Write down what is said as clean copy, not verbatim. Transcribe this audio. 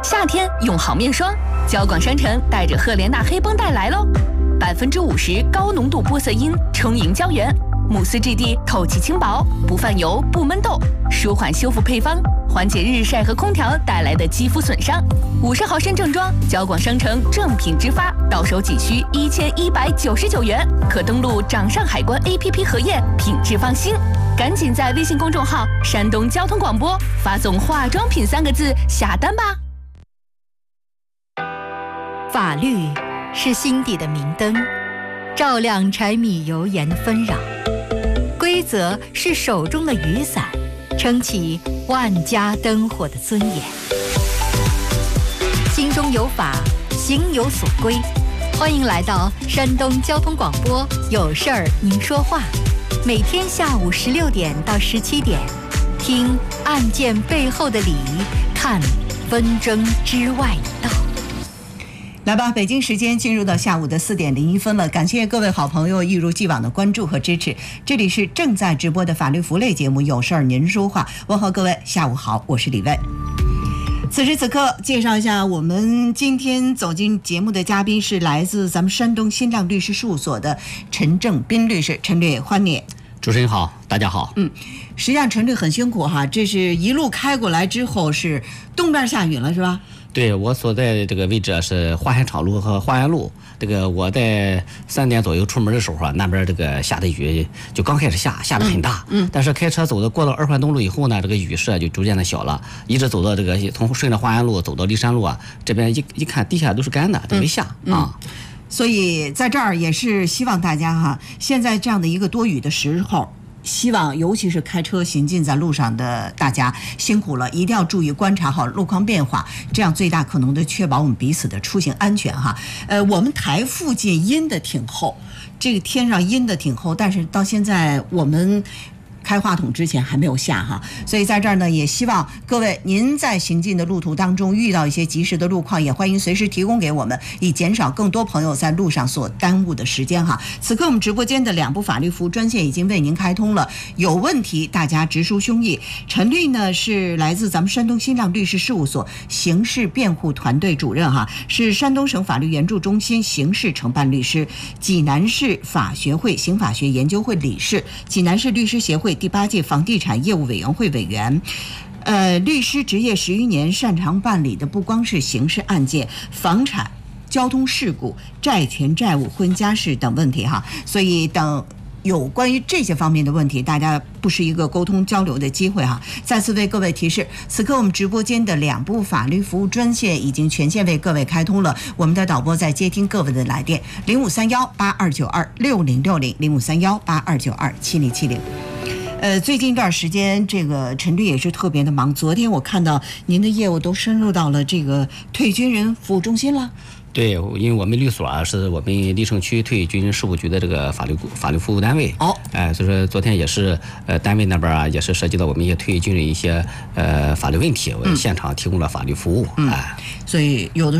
夏天用好面霜，交广商城带着赫莲娜黑绷带来喽，50%高浓度玻色因充盈胶原，慕斯质地透气轻薄，不泛油不闷痘，舒缓修复配方，缓解日晒和空调带来的肌肤损伤。50毫升正装，交广商城正品直发，到手仅需1199元，可登录掌上海关 APP 核验，品质放心。赶紧在微信公众号“山东交通广播”发送“化妆品”3个字下单吧。 法律是心底的明灯，照亮柴米油盐的纷扰；规则是手中的雨伞，撑起万家灯火的尊严。心中有法，行有所归。欢迎来到山东交通广播，有事儿您说话。每天下午16点到17点，听案件背后的理，看纷争之外的道。 来吧，北京时间进入到下午的4点01分了，感谢各位好朋友一如既往的关注和支持。这里是正在直播的法律服务类节目，有事儿您说话。问候各位下午好，我是李卫。此时此刻介绍一下我们今天走进节目的嘉宾是来自咱们山东新亮律师事务所的陈正斌律师。陈律欢迎。 主持人好，大家好。 实际上陈律很辛苦哈，这是一路开过来之后是东边下雨了是吧？ 对，我所在的这个位置是花海厂路和花园路。这个我在3点左右出门的时候啊，那边这个下的雨就刚开始下得很大。但是开车走的过了2环东路以后呢，这个雨势就逐渐的小了，一直走到这个从顺着花园路走到骊山路啊，这边一看地下都是干的，都没下啊。 所以在这儿也是希望大家哈，现在这样的一个多雨的时候，希望尤其是开车行进在路上的大家辛苦了，一定要注意观察好路况变化，这样最大可能的确保我们彼此的出行安全哈。我们台附近阴的挺厚，这个天上阴的挺厚，但是到现在我们开话筒之前还没有下哈，所以在这儿呢，也希望各位您在行进的路途当中遇到一些及时的路况，也欢迎随时提供给我们，以减少更多朋友在路上所耽误的时间哈。此刻我们直播间的2部法律服务专线已经为您开通了，有问题大家直抒胸臆。陈律呢是来自咱们山东新亮律师事务所刑事辩护团队主任哈，是山东省法律援助中心刑事承办律师，济南市法学会刑法学研究会理事，济南市律师协会第8届房地产业务委员会委员。律师职业10余年，擅长办理的不光是刑事案件、房产、交通事故、债权债务、婚家事等问题哈。所以等有关于这些方面的问题，大家不是一个沟通交流的机会哈。再次为各位提示，此刻我们直播间的2部法律服务专线已经全线为各位开通了，我们的导播在接听各位的来电，0531-8292-6060，0531-8292-7070。最近一段时间，这个陈律也是特别的忙。昨天我看到您的业务都深入到了这个退役军人服务中心了。 对，因为我们律所啊是我们历城区退役军人事务局的这个法律服务单位。所以说昨天也是单位那边啊也是涉及到我们一些退役军人一些法律问题，我现场提供了法律服务。所以有的